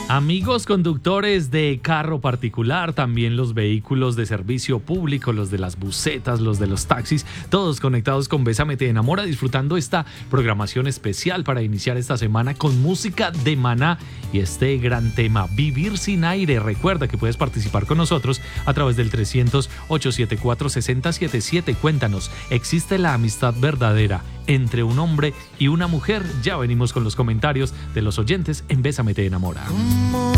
Amigos conductores de carro particular, también los vehículos de servicio público, los de las busetas, los de los taxis, todos conectados con Bésame Te Enamora, disfrutando esta programación especial para iniciar esta semana con música de Maná y este gran tema, Vivir sin aire. Recuerda que puedes participar con nosotros a través del 300-874-6077. Cuéntanos, ¿existe la amistad verdadera entre un hombre y una mujer? Ya venimos con los comentarios de los oyentes en Bésame Te Enamora.